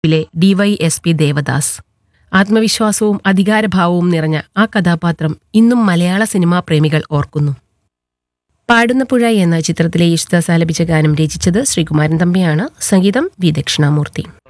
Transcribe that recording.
DYSP Devdas. ആത്മവിശ്വാസവും അധികാരഭാവവും നിറഞ്ഞ ആ കഥാപാത്രം ഇന്നും മലയാള സിനിമാ പ്രേമികൾ ഓർക്കുന്നു. പാടുന്ന പുഴ എന്ന ചിത്രത്തിലെ യേശുദാസ് ആലപിച്ച ഗാനം രചിച്ചത് ശ്രീകുമാരൻ തമ്പിയാണ്. സംഗീതം വി. ദക്ഷിണാമൂർത്തി.